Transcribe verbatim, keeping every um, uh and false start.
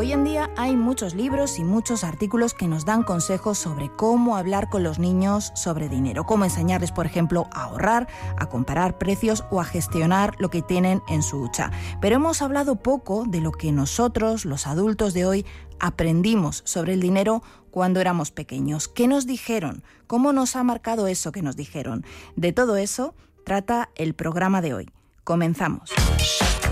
Hoy en día hay muchos libros y muchos artículos que nos dan consejos sobre cómo hablar con los niños sobre dinero, cómo enseñarles, por ejemplo, a ahorrar, a comparar precios o a gestionar lo que tienen en su hucha. Pero hemos hablado poco de lo que nosotros, los adultos de hoy, aprendimos sobre el dinero cuando éramos pequeños. ¿Qué nos dijeron? ¿Cómo nos ha marcado eso que nos dijeron? De todo eso trata el programa de hoy. Comenzamos.